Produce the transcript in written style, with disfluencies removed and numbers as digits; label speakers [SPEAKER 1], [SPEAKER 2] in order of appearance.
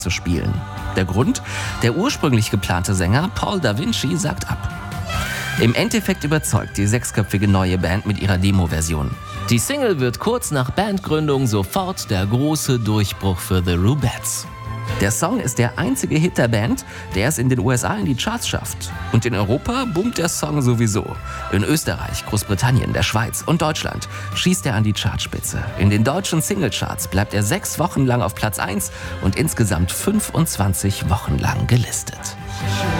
[SPEAKER 1] zu spielen. Der Grund? Der ursprünglich geplante Sänger Paul Da Vinci sagt ab. Im Endeffekt überzeugt die sechsköpfige neue Band mit ihrer Demo-Version. Die Single wird kurz nach Bandgründung sofort der große Durchbruch für The Rubettes. Der Song ist der einzige Hit der Band, der es in den USA in die Charts schafft. Und in Europa boomt der Song sowieso. In Österreich, Großbritannien, der Schweiz und Deutschland schießt er an die Chartspitze. In den deutschen Singlecharts bleibt er 6 Wochen lang auf Platz 1 und insgesamt 25 Wochen lang gelistet.